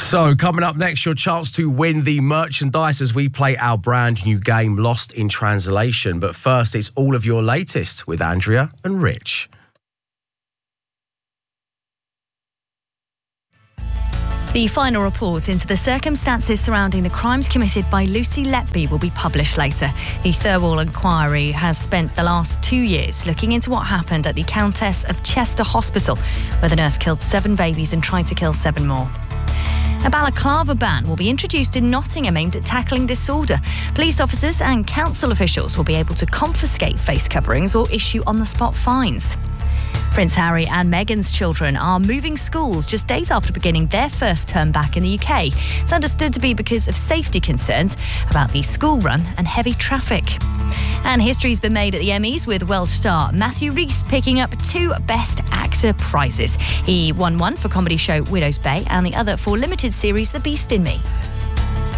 So, coming up next, your chance to win the merchandise as we play our brand new game, Lost in Translation. But first, it's all of your latest with Andrea and Rich. The final report into the circumstances surrounding the crimes committed by Lucy Letby will be published later. The Thirlwall Inquiry has spent the last 2 years looking into what happened at the Countess of Chester Hospital, where the nurse killed 7 babies and tried to kill 7 more. A balaclava ban will be introduced in Nottingham aimed at tackling disorder. Police officers and council officials will be able to confiscate face coverings or issue on-the-spot fines. Prince Harry and Meghan's children are moving schools just days after beginning their first term back in the UK. It's understood to be because of safety concerns about the school run and heavy traffic. And history's been made at the Emmys with Welsh star Matthew Rhys picking up 2 Best Actor prizes. He won one for comedy show Widow's Bay and the other for limited series The Beast in Me.